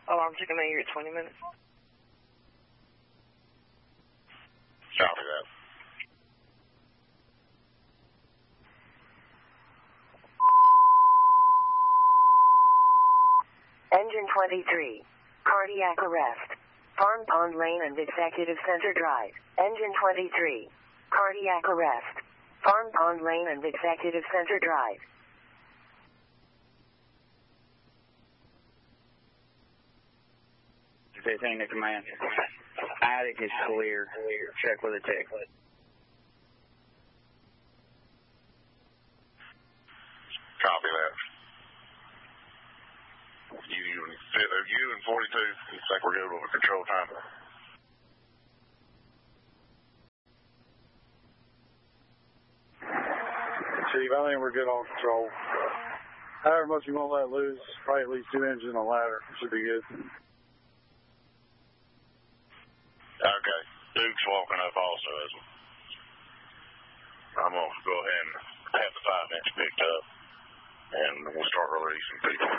Alarm chicken here at 20 minutes. Copy that. Engine 23. Cardiac arrest. Farm Pond Lane and Executive Center Drive. Engine 23. Cardiac arrest. Farm Pond Lane and Executive Center Drive. Anything to command. Attic is clear. Check with a tick. Copy that. You and 42, looks like we're good over control time. Chief, I think we're good on control. However much you won't let loose, probably at least 2 inches on the ladder. Should be good. Okay. Duke's walking up also, as well. I'm going to go ahead and have the 5 inch picked up, and we'll start releasing people.